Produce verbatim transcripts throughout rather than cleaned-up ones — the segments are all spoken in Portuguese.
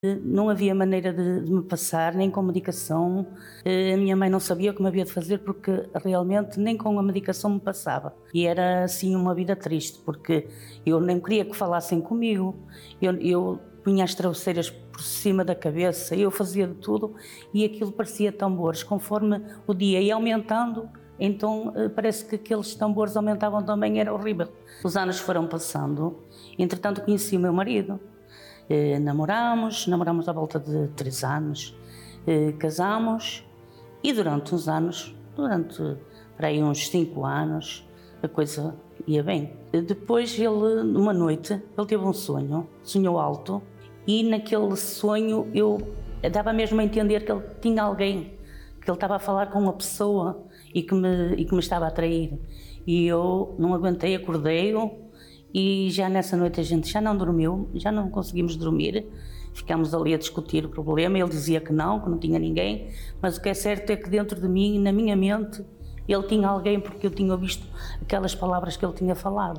Não havia maneira de, de me passar, nem com medicação. A minha mãe não sabia como havia de fazer porque realmente nem com a medicação me passava. E era assim uma vida triste, porque eu nem queria que falassem comigo. Eu, eu punha as travesseiras por cima da cabeça, eu fazia de tudo e aquilo parecia tambores. Conforme o dia ia aumentando, então parece que aqueles tambores aumentavam também, era horrível. Os anos foram passando, entretanto conheci o meu marido. Eh, namorámos, namorámos à volta de três anos, eh, casámos e durante uns anos, durante para aí uns cinco anos, a coisa ia bem. Depois ele, numa noite, ele teve um sonho, sonhou alto e naquele sonho eu dava mesmo a entender que ele tinha alguém, que ele estava a falar com uma pessoa e que me, e que me estava a atrair. E eu não aguentei, acordei-o. E já nessa noite a gente já não dormiu, já não conseguimos dormir, ficámos ali a discutir o problema, ele dizia que não, que não tinha ninguém, mas o que é certo é que dentro de mim, na minha mente, ele tinha alguém porque eu tinha visto aquelas palavras que ele tinha falado.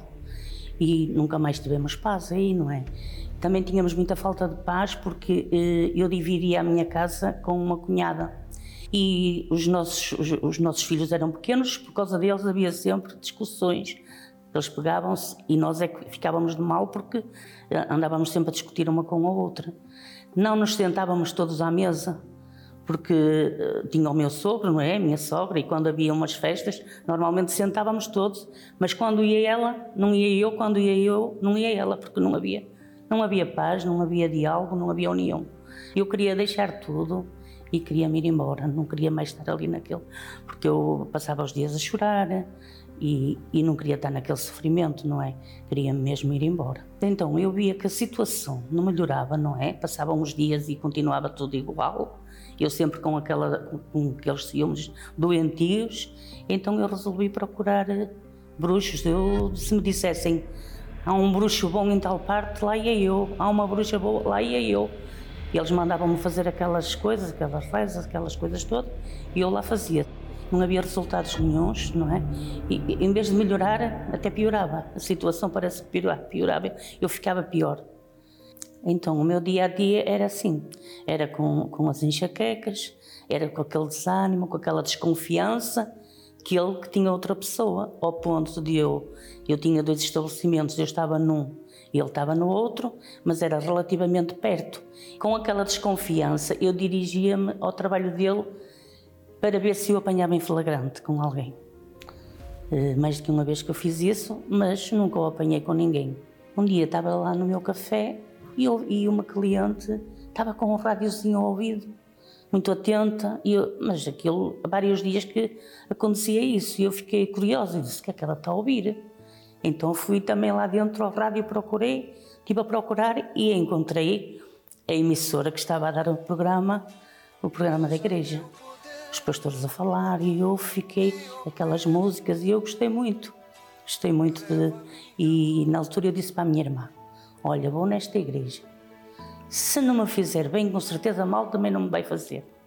E nunca mais tivemos paz aí, não é? Também tínhamos muita falta de paz porque eh, eu dividia a minha casa com uma cunhada. E os nossos, os, os nossos filhos eram pequenos, por causa deles havia sempre discussões. Eles pegavam-se e nós é que ficávamos de mal porque andávamos sempre a discutir uma com a outra. Não nos sentávamos todos à mesa, porque uh, tinha o meu sogro, não é? A minha sogra, e quando havia umas festas, normalmente sentávamos todos, mas quando ia ela, não ia eu, quando ia eu, não ia ela, porque não havia, não havia paz, não havia diálogo, não havia união. Eu queria deixar tudo e queria me ir embora, não queria mais estar ali naquele, porque eu passava os dias a chorar, E, e não queria estar naquele sofrimento, não é? Queria mesmo ir embora. Então eu via que a situação não melhorava, não é? Passavam os dias e continuava tudo igual, eu sempre com, aquela, com aqueles ciúmes doentios, então eu resolvi procurar bruxos. Eu, se me dissessem, há um bruxo bom em tal parte, lá ia eu, há uma bruxa boa, lá ia eu. E eles mandavam-me fazer aquelas coisas, aquelas rezas, aquelas coisas todas, e eu lá fazia. Não havia resultados nenhuns, não é? E em vez de melhorar, até piorava. A situação parece que piorava, piorava, eu ficava pior. Então o meu dia a dia era assim, era com, com as enxaquecas, era com aquele desânimo, com aquela desconfiança que ele que tinha outra pessoa, ao ponto de eu, eu tinha dois estabelecimentos, eu estava num e ele estava no outro, mas era relativamente perto. Com aquela desconfiança eu dirigia-me ao trabalho dele para ver se eu apanhava em flagrante com alguém. Mais do que uma vez que eu fiz isso, mas nunca o apanhei com ninguém. Um dia estava lá no meu café e, eu, e uma cliente estava com um rádiozinho ao ouvido, muito atenta, e eu, mas aquilo, há vários dias que acontecia isso, e eu fiquei curiosa e disse, o que é que ela está a ouvir? Então fui também lá dentro ao rádio, procurei, estive a procurar e encontrei a emissora que estava a dar o programa, o programa da igreja. Os pastores a falar e eu fiquei aquelas músicas e eu gostei muito, gostei muito de... E na altura eu disse para a minha irmã, olha, vou nesta igreja, se não me fizer bem, com certeza mal também não me vai fazer.